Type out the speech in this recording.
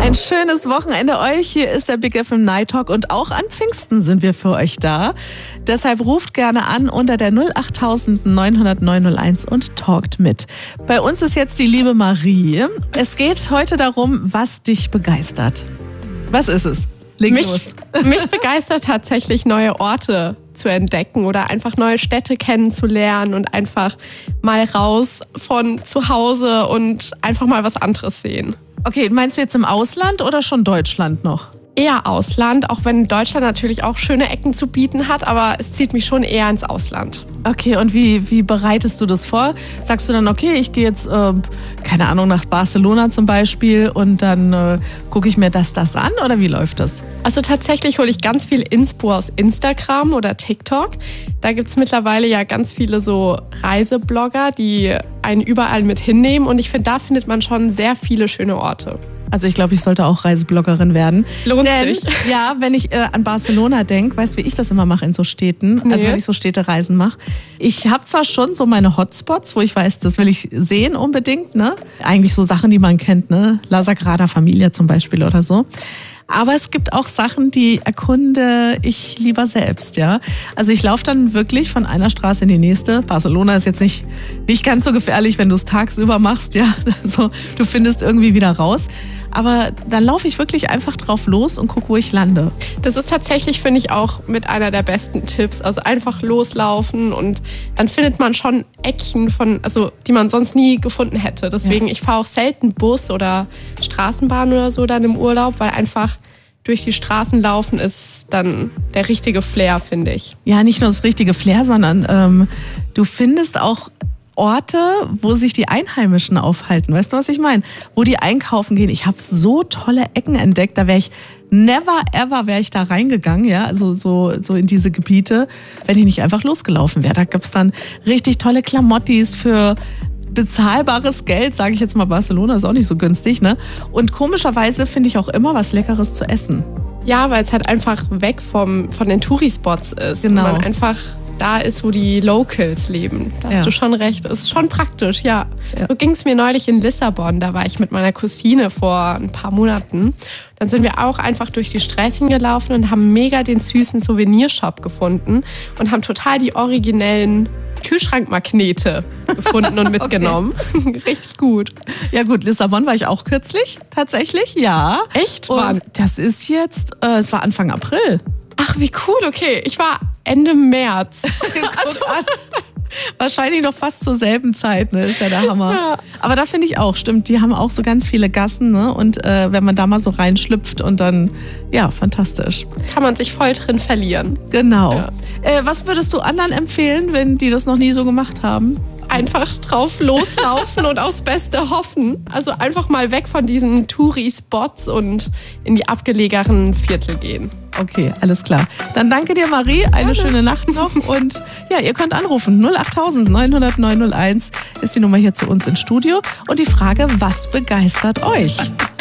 Ein schönes Wochenende euch. Hier ist der Big FM Night Talk und auch an Pfingsten sind wir für euch da. Deshalb ruft gerne an unter der 08000 900 901 und talkt mit. Bei uns ist jetzt die liebe Marie. Es geht heute darum, was dich begeistert. Was ist es? Leg los. Mich begeistert tatsächlich, neue Orte zu entdecken oder einfach neue Städte kennenzulernen und einfach mal raus von zu Hause und einfach mal was anderes sehen. Okay, meinst du jetzt im Ausland oder schon Deutschland noch? Eher Ausland, auch wenn Deutschland natürlich auch schöne Ecken zu bieten hat, aber es zieht mich schon eher ins Ausland. Okay, und wie bereitest du das vor? Sagst du dann, okay, ich gehe jetzt, keine Ahnung, nach Barcelona zum Beispiel und dann gucke ich mir das an oder wie läuft das? Also tatsächlich hole ich ganz viel Inspo aus Instagram oder TikTok. Da gibt es mittlerweile ja ganz viele so Reiseblogger, die einen überall mit hinnehmen und ich finde, da findet man schon sehr viele schöne Orte. Also ich glaube, ich sollte auch Reisebloggerin werden. Lohnt sich. Ja, wenn ich an Barcelona denke, weißt du, wie ich das immer mache in so Städten? Nee. Also wenn ich so Städtereisen mache. Ich habe zwar schon so meine Hotspots, wo ich weiß, das will ich sehen unbedingt, ne? Eigentlich so Sachen, die man kennt, ne? La Sagrada Familia zum Beispiel oder so. Aber es gibt auch Sachen, die erkunde ich lieber selbst, ja. Also ich laufe dann wirklich von einer Straße in die nächste. Barcelona ist jetzt nicht ganz so gefährlich, wenn du es tagsüber machst, ja. Also du findest irgendwie wieder raus. Aber dann laufe ich wirklich einfach drauf los und gucke, wo ich lande. Das ist tatsächlich, finde ich, auch mit einer der besten Tipps. Also einfach loslaufen und dann findet man schon Eckchen die man sonst nie gefunden hätte. Deswegen, Ich fahre auch selten Bus oder Straßenbahn oder so dann im Urlaub, weil einfach durch die Straßen laufen ist dann der richtige Flair, finde ich. Ja, nicht nur das richtige Flair, sondern du findest auch Orte, wo sich die Einheimischen aufhalten. Weißt du, was ich meine? Wo die einkaufen gehen. Ich habe so tolle Ecken entdeckt, da wäre ich never ever da reingegangen, ja, also so in diese Gebiete, wenn ich nicht einfach losgelaufen wäre. Da gibt's dann richtig tolle Klamottis für bezahlbares Geld, sage ich jetzt mal. Barcelona ist auch nicht so günstig, ne? Und komischerweise finde ich auch immer was Leckeres zu essen. Ja, weil es halt einfach weg von den Touri-Spots ist. Genau. Und man einfach da ist, wo die Locals leben. Da hast du schon recht. Ist schon praktisch, ja. So ging es mir neulich in Lissabon. Da war ich mit meiner Cousine vor ein paar Monaten. Dann sind wir auch einfach durch die Straßen gelaufen und haben mega den süßen Souvenirshop gefunden und haben total die originellen Kühlschrankmagnete gefunden und mitgenommen. Okay. Richtig gut. Ja gut, Lissabon war ich auch kürzlich, tatsächlich, ja. Echt? Und das ist jetzt, es war Anfang April. Ach, wie cool, okay. Ich war Ende März. Also, wahrscheinlich noch fast zur selben Zeit, ne? Ist ja der Hammer. Ja. Aber da finde ich auch, stimmt, die haben auch so ganz viele Gassen, ne? Und wenn man da mal so reinschlüpft und dann, ja, fantastisch. Kann man sich voll drin verlieren. Genau. Ja. Was würdest du anderen empfehlen, wenn die das noch nie so gemacht haben? Einfach drauf loslaufen und aufs Beste hoffen. Also einfach mal weg von diesen Touri-Spots und in die abgelegenen Viertel gehen. Okay, alles klar. Dann danke dir, Marie. Eine schöne Nacht noch. Und ja, ihr könnt anrufen. 08000 900 901 ist die Nummer hier zu uns ins Studio. Und die Frage, was begeistert euch?